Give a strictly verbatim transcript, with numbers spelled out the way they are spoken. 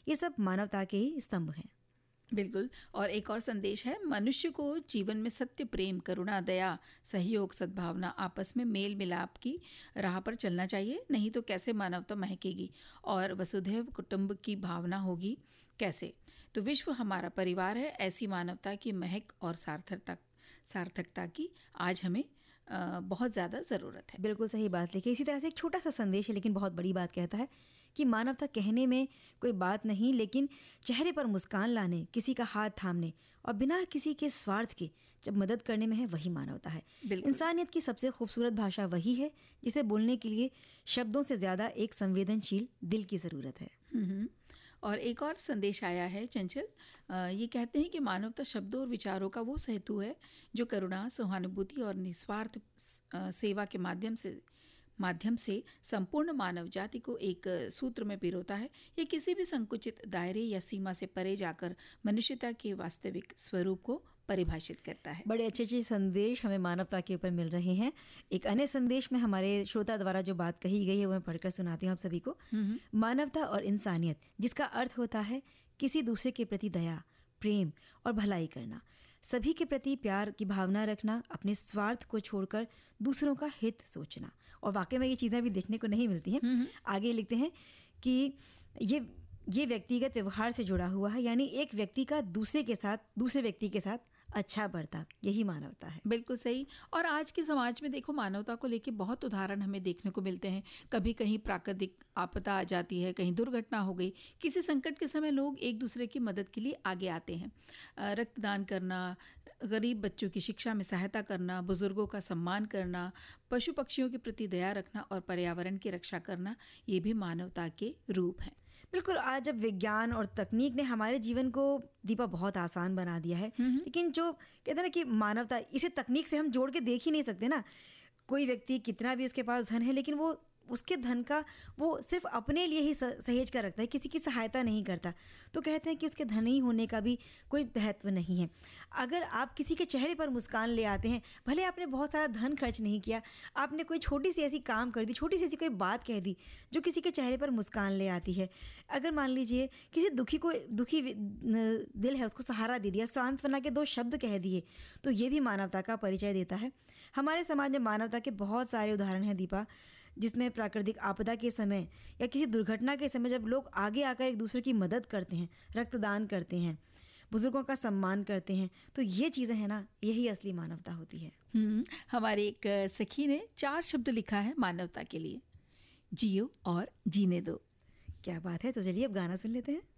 ये सब मानवता के ही स्तंभ हैं। बिल्कुल। और एक और संदेश है, मनुष्य को जीवन में सत्य, प्रेम, करुणा, दया, सहयोग, सद्भावना, आपस में मेल मिलाप की राह पर चलना चाहिए, नहीं तो कैसे मानवता महकेगी और वसुधैव कुटुंब की भावना होगी कैसे। तो विश्व हमारा परिवार है, ऐसी मानवता की महक और सार्थकता सार्थकता की आज हमें आ, बहुत ज़्यादा ज़रूरत है। बिल्कुल सही बात लिखी। इसी तरह से एक छोटा सा संदेश है लेकिन बहुत बड़ी बात कहता है कि मानवता कहने में कोई बात नहीं, लेकिन चेहरे पर मुस्कान लाने, किसी का हाथ थामने और बिना किसी के स्वार्थ के जब मदद करने में है, वही मानवता है। इंसानियत की सबसे खूबसूरत भाषा वही है जिसे बोलने के लिए शब्दों से ज़्यादा एक संवेदनशील दिल की ज़रूरत है। और एक और संदेश आया है चंचल, ये कहते हैं कि मानवता शब्दों और विचारों का वो सेतु है जो करुणा, सहानुभूति और निस्वार्थ सेवा के माध्यम से माध्यम से संपूर्ण मानव जाति को एक सूत्र में पिरोता है। ये किसी भी संकुचित दायरे या सीमा से परे जाकर मनुष्यता के वास्तविक स्वरूप को परिभाषित करता है। बड़े अच्छे अच्छे संदेश हमें मानवता के ऊपर मिल रहे हैं। एक अन्य संदेश में हमारे श्रोता द्वारा जो बात कही गई है वो मैं पढ़कर सुनाती हूँ आप सभी को। मानवता और इंसानियत, जिसका अर्थ होता है किसी दूसरे के प्रति दया, प्रेम और भलाई करना, सभी के प्रति प्यार की भावना रखना, अपने स्वार्थ को छोड़कर दूसरों का हित सोचना। और वाकई में ये चीज़ें भी देखने को नहीं मिलती हैं। आगे लिखते हैं कि ये ये व्यक्तिगत व्यवहार से जुड़ा हुआ है, यानी एक व्यक्ति का दूसरे के साथ दूसरे व्यक्ति के साथ अच्छा बर्ताव, यही मानवता है। बिल्कुल सही। और आज के समाज में देखो, मानवता को लेके बहुत उदाहरण हमें देखने को मिलते हैं। कभी कहीं प्राकृतिक आपदा आ जाती है, कहीं दुर्घटना हो गई, किसी संकट के समय लोग एक दूसरे की मदद के लिए आगे आते हैं। रक्तदान करना, गरीब बच्चों की शिक्षा में सहायता करना, बुजुर्गों का सम्मान करना, पशु पक्षियों के प्रति दया रखना और पर्यावरण की रक्षा करना, ये भी मानवता के रूप हैं। बिल्कुल। आज जब विज्ञान और तकनीक ने हमारे जीवन को दीपा बहुत आसान बना दिया है, लेकिन जो कहते हैं ना कि मानवता, इसे तकनीक से हम जोड़ के देख ही नहीं सकते ना। कोई व्यक्ति कितना भी उसके पास धन है, लेकिन वो उसके धन का वो सिर्फ अपने लिए ही सहेज कर रखता है, किसी की सहायता नहीं करता। तो कहते हैं कि उसके धनी होने का भी कोई महत्व नहीं है। अगर आप किसी के चेहरे पर मुस्कान ले आते हैं, भले आपने बहुत सारा धन खर्च नहीं किया, आपने कोई छोटी सी ऐसी काम कर दी, छोटी सी ऐसी कोई बात कह दी जो किसी के चेहरे पर मुस्कान ले आती है। अगर मान लीजिए किसी दुखी को दुखी दिल है, उसको सहारा दे दिया, सांत्वना के दो शब्द कह दिए, तो ये भी मानवता का परिचय देता है। हमारे समाज में मानवता के बहुत सारे उदाहरण हैं दीपा, जिसमें प्राकृतिक आपदा के समय या किसी दुर्घटना के समय जब लोग आगे आकर एक दूसरे की मदद करते हैं, रक्तदान करते हैं, बुजुर्गों का सम्मान करते हैं, तो ये चीज़ें हैं ना, यही असली मानवता होती है। हम्म हमारे एक सखी ने चार शब्द लिखा है मानवता के लिए, जियो और जीने दो। क्या बात है। तो चलिए अब गाना सुन लेते हैं।